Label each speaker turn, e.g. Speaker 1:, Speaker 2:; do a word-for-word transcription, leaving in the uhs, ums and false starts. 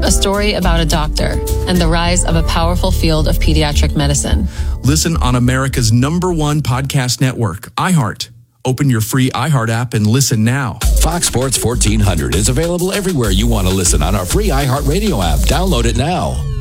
Speaker 1: a story about a doctor and the rise of a powerful field of pediatric medicine.
Speaker 2: Listen on America's number one podcast network, iHeart. Open your free iHeart app and listen now.
Speaker 3: Fox Sports fourteen hundred is available everywhere you want to listen on our free iHeart Radio app. Download it now.